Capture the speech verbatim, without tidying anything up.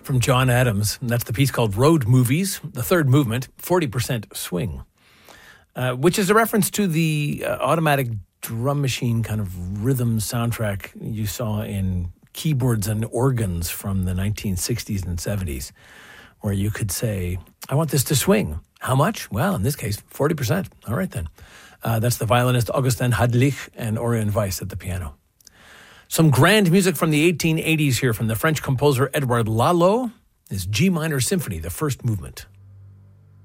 from John Adams. And that's the piece called Road Movies, the third movement, forty percent swing, uh, which is a reference to the uh, automatic drum machine kind of rhythm soundtrack you saw in keyboards and organs from the nineteen sixties and seventies, where you could say, I want this to swing. How much? Well, in this case, forty percent. All right, then. Uh, that's the violinist Augustin Hadlich and Orion Weiss at the piano. Some grand music from the eighteen eighties here from the French composer Edouard Lalo, his G minor symphony, the first movement.